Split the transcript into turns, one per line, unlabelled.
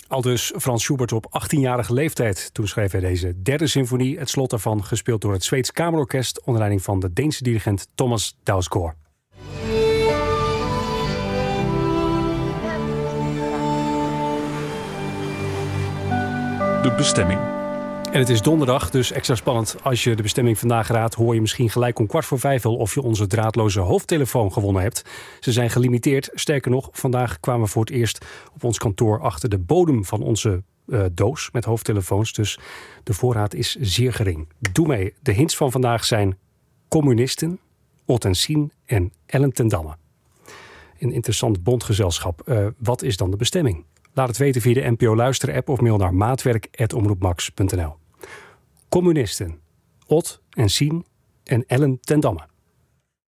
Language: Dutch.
Aldus Frans Schubert op 18-jarige leeftijd. Toen schreef hij deze derde symfonie, het slot daarvan gespeeld door het Zweeds Kamerorkest onder leiding van de Deense dirigent Thomas Dausgaard.
De bestemming.
En het is donderdag, dus extra spannend. Als je de bestemming vandaag raadt, hoor je misschien gelijk om 4:15 wel of je onze draadloze hoofdtelefoon gewonnen hebt. Ze zijn gelimiteerd. Sterker nog, vandaag kwamen we voor het eerst op ons kantoor achter de bodem van onze doos met hoofdtelefoons. Dus de voorraad is zeer gering. Doe mee. De hints van vandaag zijn communisten, Ot en Sien en Ellen ten Damme. Een interessant bondgezelschap. Wat is dan de bestemming? Laat het weten via de NPO Luister-app of mail naar maatwerk@omroepmax.nl. Communisten, Ot en Sien en Ellen ten Damme.